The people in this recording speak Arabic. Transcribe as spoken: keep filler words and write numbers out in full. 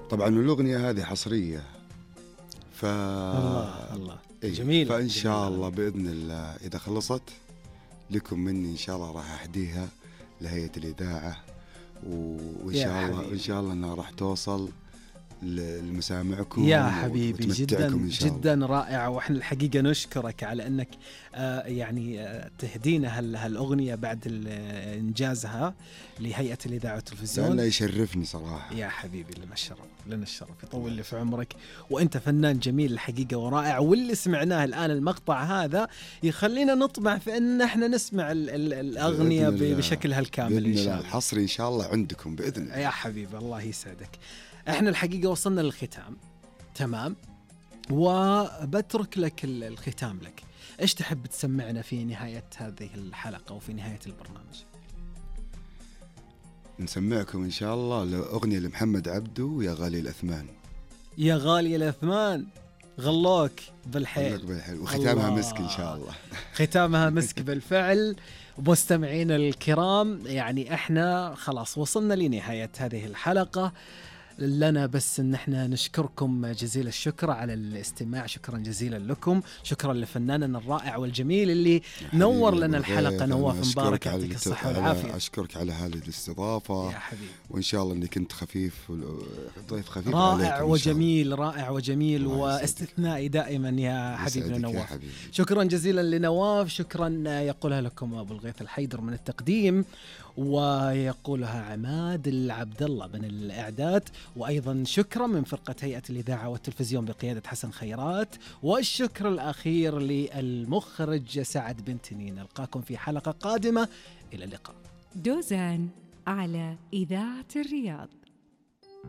طبعا الأغنية هذه حصرية. ف الله الله إيه؟ جميل. فإن جميل. شاء الله بإذن الله إذا خلصت لكم مني إن شاء الله راح أهديها لهيئة الإذاعة، وإن شاء الله إن شاء الله أنها راح توصل لمسامعكم يا حبيبي. جدا إن شاء جدا الله. رائع. وإحنا الحقيقة نشكرك على أنك آه يعني آه تهدينا هالأغنية بعد إنجازها لهيئة الإذاعة والتلفزيون. لا يشرفني صراحة يا حبيبي. لنا الشرف لنا الشرف. يطول لي في عمرك. وأنت فنان جميل الحقيقة ورائع. واللي سمعناه الآن المقطع هذا يخلينا نطمع في أن احنا نسمع ال ال الأغنية بشكلها الكامل إن شاء الله. الحصري إن شاء الله عندكم بإذن الله. يا حبيبي الله يسعدك. احنا الحقيقة وصلنا للختام. تمام. وبترك لك الختام لك. ايش تحب تسمعنا في نهاية هذه الحلقة وفي نهاية البرنامج؟ نسمعكم إن شاء الله لأغنية لمحمد عبده يا غالي الأثمان. يا غالي الأثمان غلوك بالحيل. بالحيل. وختامها مسك إن شاء الله. ختامها مسك بالفعل. مستمعين الكرام يعني احنا خلاص وصلنا لنهاية هذه الحلقة. لنا بس ان احنا نشكركم جزيل الشكر على الاستماع. شكرا جزيلا لكم. شكرا لفناننا الرائع والجميل اللي نور لنا الحلقة نواف مبارك. يعطيك الصحة والعافية. أشكرك على هذه الاستضافة يا حبيبي. وإن شاء الله أنك كنت خفيف ضيف خفيف رائع وجميل. رائع وجميل واستثنائي دائما يا حبيبنا نواف. حبيبي. شكرا جزيلا لنواف. شكرا يقولها لكم أبو الغيث الحيدر من التقديم، ويقولها عماد العبد الله من الإعداد، وأيضا شكرا من فرقة هيئة الإذاعة والتلفزيون بقيادة حسن خيرات، والشكر الأخير للمخرج سعد بن تنين. نلقاكم في حلقة قادمة. إلى اللقاء. دوزان على إذاعة الرياض.